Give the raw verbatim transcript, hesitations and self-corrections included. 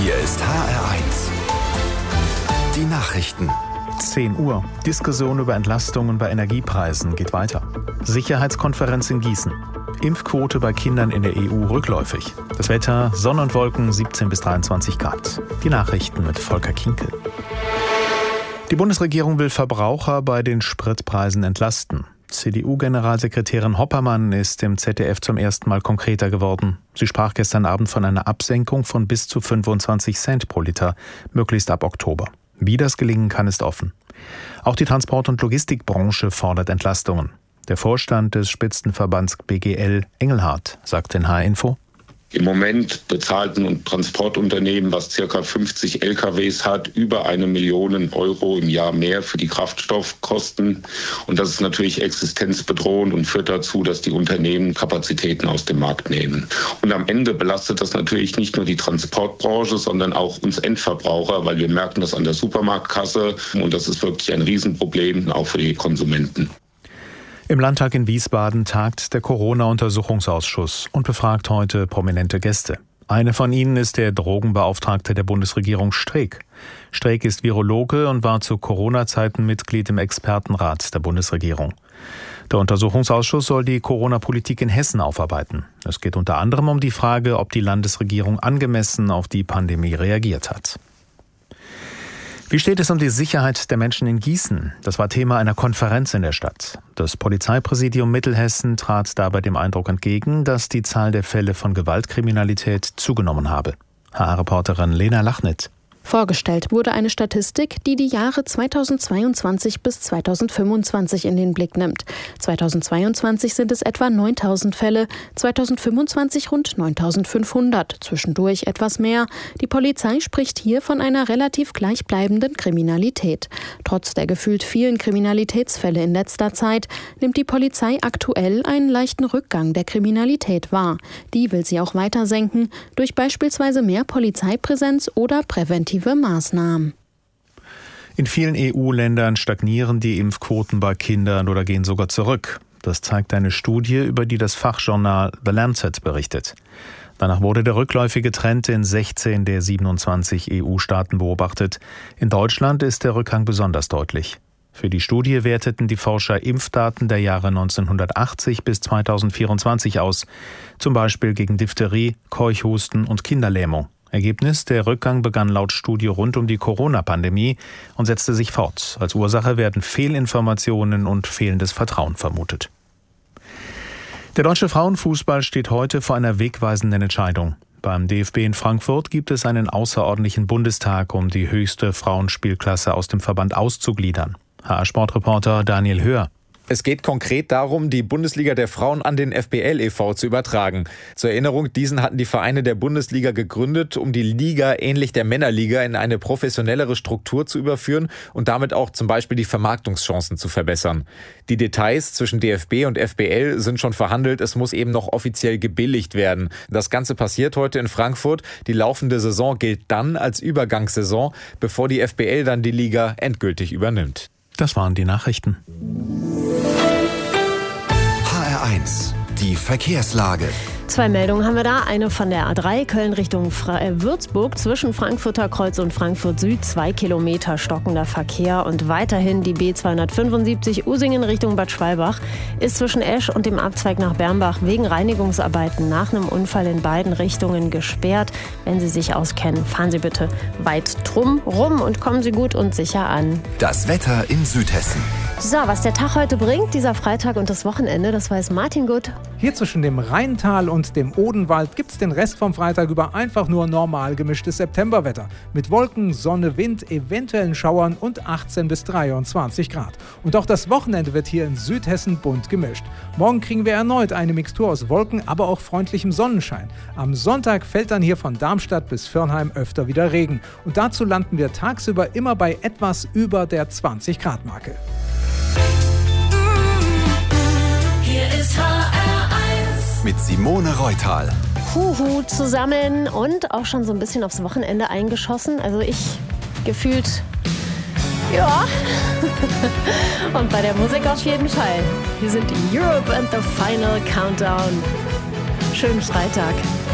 Hier ist H R eins. Die Nachrichten. zehn Uhr. Diskussion über Entlastungen bei Energiepreisen geht weiter. Sicherheitskonferenz in Gießen. Impfquote bei Kindern in der E U rückläufig. Das Wetter, Sonne und Wolken, siebzehn bis dreiundzwanzig Grad. Die Nachrichten mit Volker Kinkel. Die Bundesregierung will Verbraucher bei den Spritpreisen entlasten. C D U-Generalsekretärin Hoppermann ist im Z D F zum ersten Mal konkreter geworden. Sie sprach gestern Abend von einer Absenkung von bis zu fünfundzwanzig Cent pro Liter, möglichst ab Oktober. Wie das gelingen kann, ist offen. Auch die Transport- und Logistikbranche fordert Entlastungen. Der Vorstand des Spitzenverbands B G L, Engelhardt, sagt in H R Info: Im Moment bezahlten ein Transportunternehmen, was ca. fünfzig L K Ws hat, über eine Million Euro im Jahr mehr für die Kraftstoffkosten. Und das ist natürlich existenzbedrohend und führt dazu, dass die Unternehmen Kapazitäten aus dem Markt nehmen. Und am Ende belastet das natürlich nicht nur die Transportbranche, sondern auch uns Endverbraucher, weil wir merken das an der Supermarktkasse. Und das ist wirklich ein Riesenproblem, auch für die Konsumenten. Im Landtag in Wiesbaden tagt der Corona-Untersuchungsausschuss und befragt heute prominente Gäste. Eine von ihnen ist der Drogenbeauftragte der Bundesregierung Streeck. Streeck ist Virologe und war zu Corona-Zeiten Mitglied im Expertenrat der Bundesregierung. Der Untersuchungsausschuss soll die Corona-Politik in Hessen aufarbeiten. Es geht unter anderem um die Frage, ob die Landesregierung angemessen auf die Pandemie reagiert hat. Wie steht es um die Sicherheit der Menschen in Gießen? Das war Thema einer Konferenz in der Stadt. Das Polizeipräsidium Mittelhessen trat dabei dem Eindruck entgegen, dass die Zahl der Fälle von Gewaltkriminalität zugenommen habe. H R-Reporterin Lena Lachnit. Vorgestellt wurde eine Statistik, die die Jahre zweitausendzweiundzwanzig bis zweitausendfünfundzwanzig in den Blick nimmt. zweitausendzweiundzwanzig sind es etwa neuntausend Fälle, zweitausendfünfundzwanzig rund neuntausendfünfhundert, zwischendurch etwas mehr. Die Polizei spricht hier von einer relativ gleichbleibenden Kriminalität. Trotz der gefühlt vielen Kriminalitätsfälle in letzter Zeit nimmt die Polizei aktuell einen leichten Rückgang der Kriminalität wahr. Die will sie auch weiter senken, durch beispielsweise mehr Polizeipräsenz oder präventive Maßnahmen. In vielen E U-Ländern stagnieren die Impfquoten bei Kindern oder gehen sogar zurück. Das zeigt eine Studie, über die das Fachjournal The Lancet berichtet. Danach wurde der rückläufige Trend in sechzehn der siebenundzwanzig E U-Staaten beobachtet. In Deutschland ist der Rückgang besonders deutlich. Für die Studie werteten die Forscher Impfdaten der Jahre neunzehnhundertachtzig bis zweitausendvierundzwanzig aus, zum Beispiel gegen Diphtherie, Keuchhusten und Kinderlähmung. Ergebnis: Der Rückgang begann laut Studie rund um die Corona-Pandemie und setzte sich fort. Als Ursache werden Fehlinformationen und fehlendes Vertrauen vermutet. Der deutsche Frauenfußball steht heute vor einer wegweisenden Entscheidung. Beim D F B in Frankfurt gibt es einen außerordentlichen Bundestag, um die höchste Frauenspielklasse aus dem Verband auszugliedern. H R-Sportreporter Daniel Höhr. Es geht konkret darum, die Bundesliga der Frauen an den F B L e V zu übertragen. Zur Erinnerung, diesen hatten die Vereine der Bundesliga gegründet, um die Liga ähnlich der Männerliga in eine professionellere Struktur zu überführen und damit auch zum Beispiel die Vermarktungschancen zu verbessern. Die Details zwischen D F B und F B L sind schon verhandelt, es muss eben noch offiziell gebilligt werden. Das Ganze passiert heute in Frankfurt. Die laufende Saison gilt dann als Übergangssaison, bevor die F B L dann die Liga endgültig übernimmt. Das waren die Nachrichten. H R eins. Die Verkehrslage. Zwei Meldungen haben wir da. Eine von der A drei Köln Richtung Würzburg zwischen Frankfurter Kreuz und Frankfurt Süd. Zwei Kilometer stockender Verkehr. Und weiterhin die B zweihundertfünfundsiebzig Usingen Richtung Bad Schwalbach ist zwischen Esch und dem Abzweig nach Bernbach wegen Reinigungsarbeiten nach einem Unfall in beiden Richtungen gesperrt. Wenn Sie sich auskennen, fahren Sie bitte weit drum rum und kommen Sie gut und sicher an. Das Wetter in Südhessen. So, was der Tag heute bringt, dieser Freitag und das Wochenende, das weiß Martin gut. Hier zwischen dem Rheintal und dem Odenwald gibt es den Rest vom Freitag über einfach nur normal gemischtes Septemberwetter. Mit Wolken, Sonne, Wind, eventuellen Schauern und achtzehn bis dreiundzwanzig Grad. Und auch das Wochenende wird hier in Südhessen bunt gemischt. Morgen kriegen wir erneut eine Mixtur aus Wolken, aber auch freundlichem Sonnenschein. Am Sonntag fällt dann hier von Darmstadt bis Firnheim öfter wieder Regen. Und dazu landen wir tagsüber immer bei etwas über der zwanzig Grad Marke. Hier ist H R eins mit Simone Reutal. Huhu zusammen und auch schon so ein bisschen aufs Wochenende eingeschossen. Also ich gefühlt, ja. Und bei der Musik auf jeden Fall. Hier sind die Europe and the Final Countdown. Schönen Freitag.